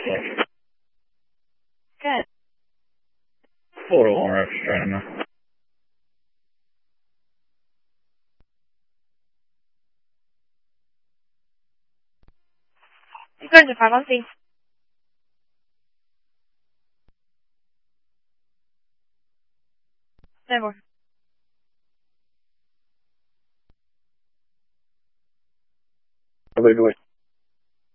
Good. 401 Roach trying to. You go to 513. Never. Wait.